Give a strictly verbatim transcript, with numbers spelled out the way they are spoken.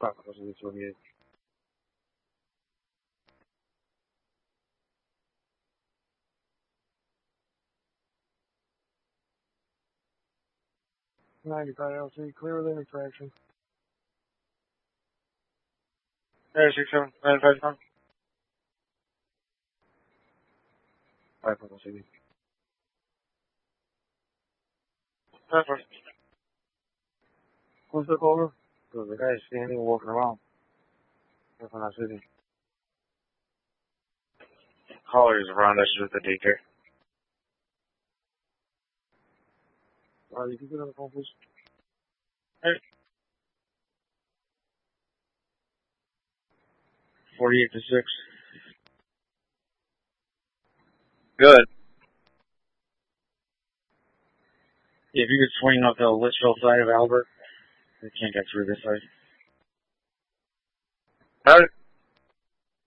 five thousand twenty-eight. ninety-five L C, clear with any traction. Air six seven, nine five nine. five thousand C D. Perfect. Who's the caller? So the guy's standing walking around. That's not city. Caller is around us with the daycare. Uh, you can get on the phone, please. Hey. forty-eight to six. Good. If you could swing up the Litchfield side of Albert, they can't get through this side. All right.